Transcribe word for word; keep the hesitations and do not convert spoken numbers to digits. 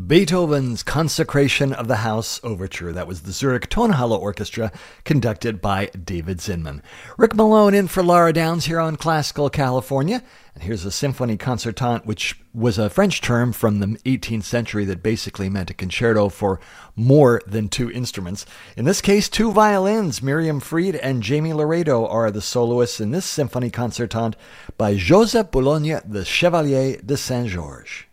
Beethoven's Consecration of the House Overture. That was the Zurich Tonhalle Orchestra, conducted by David Zinman. Rick Malone in for Laura Downs here on Classical California. And here's a symphony concertant, which was a French term from the eighteenth century that basically meant a concerto for more than two instruments. In this case, two violins. Miriam Fried and Jamie Laredo are the soloists in this symphony concertant by Joseph Boulogne, the Chevalier de Saint-Georges.